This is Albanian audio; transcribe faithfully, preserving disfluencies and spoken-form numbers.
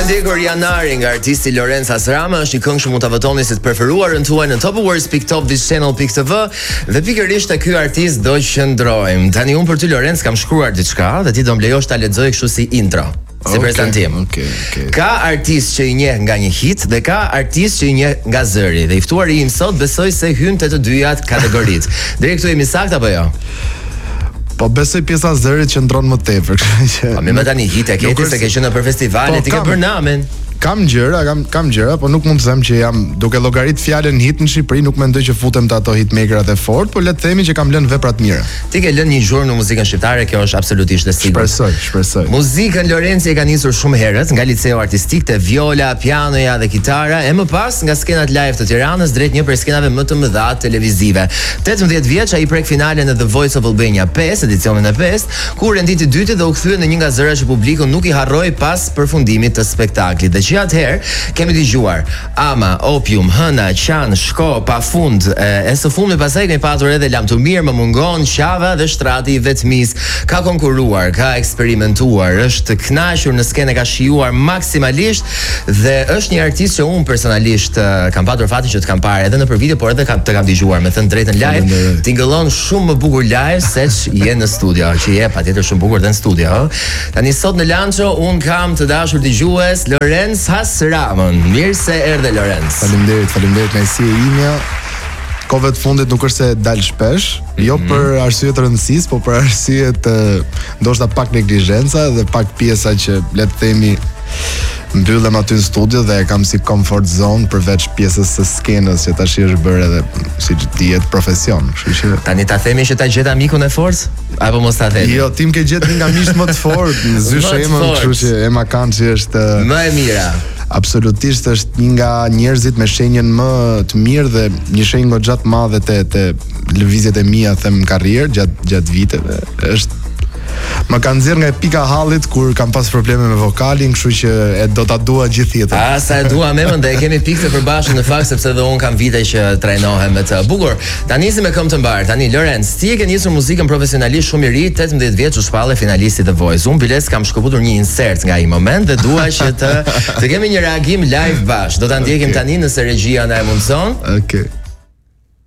ndjekur Janari nga artisti Lorenz Asrama, është një këngë që mund ta votoni si të preferuarën tuaj në top awards dot top this channel dot t v dhe pikërisht te ky artist do qëndrojmë. Tani unë për ty Lorenz kam shkruar diçka dhe ti do më lejosh ta lexoj kështu si intro. Si okay, prezantim. Okay, okay. Ka artist që i njeh nga një hit dhe ka artist që i njeh nga zëri. Dhe i ftuari im sot besoj se hyn te të dyja kategoritë. Deri këtu jemi sakt apo jo? Po besoj pjesa zërit që ndron më tepër, kështu që. Po më tani hit e ke ti se ke qenë në për festivale, ti ke bërë namen. Kam gjëra, kam kam gjëra, po nuk mund të them që jam duke llogarit fjalën hit në Shqipëri, nuk mendoj që futem te ato hitmakerat e fortë, por le të themi që kam lënë vepra të mira. Ti ke lënë një zhurmë në muzikën shqiptare, kjo është absolutisht e sigurt. Shpresoj, shpresoj. Muzikën Lorenzi e ka nisur shumë herët, nga liceu artistik te viola, pianoja dhe kitara, e më pas nga skenat live të Tiranës drejt një prej skenave më të mëdha televizive. tetëmbëdhjetë vjeç ai prek finalen në The Voice of Albania pesë, edicionin e pesë, ku renditi i dytë dhe u kthye në një nga zërat që publiku nuk i harroi pas përfundimit të spektaklit. Dhe që atëherë kemi dëgjuar Ama, Opium, Hëna, Qan, Shko, Pafund, e, e së fundmi pasaj kemi patur edhe Lam të mirë, Më mungon, Qava dhe Shtrati i vetmis. Ka konkuruar, ka eksperimentuar, është kënaqur në skenë, ka shijuar maksimalisht dhe është një artist që unë personalisht uh, kam patur fatin që të kam parë edhe nëpër video, por edhe kam të kam dëgjuar, me thënë drejtën live, ti ngëllon shumë më bukur live se që je në studio, që je patjetër shumë bukur dhe në studio. Tani sot në Lanço un kam të dashur dëgjues Lorenz Asramën. Mirë se erdhe Lorenz. Faleminderit, faleminderit nësi e imja. Kohëve të fundit nuk është se dal shpesh, jo mm -hmm. për arsye të rëndësisë, por për arsye të ndoshta pak neglizhenca dhe pak pjesa që le të themi mbyllem aty në studio dhe e kam si comfort zone përveç pjesës së skenës që tash është bërë edhe siç dihet profesion, kështu që tani ta themi që ta gjet amikun e fortë apo mos ta themi? Jo, tim ke gjet një nga miqtë më të fortë, në zysh emën, kështu që Ema Kançi është më e mira. Absolutisht është një nga njerëzit me shenjën më të mirë dhe një shenjë goxha të madhe te te lëvizjet e mia them në karrierë gjatë gjatë viteve. Është më kanë nxjerr nga e pika hallit kur kam pas probleme me vokalin, kështu që e do ta dua gjithë jetën. Ah, sa e dua më mend, e kemi pikë të përbashkët në fakt sepse edhe un kam vite që trajnohem me të. Bukur. Ta nisim me këmbë të mbar. Tani Lorenz, ti e ke nisur muzikën profesionalisht shumë i ri, tetëmbëdhjetë vjeç u shpallë finalisti The Voice. Un biles kam shkëputur një insert nga ai moment dhe dua që të të kemi një reagim live bash. Do ta ndjekim okay. Tani nëse regjia na e mundson. Okej. Okay.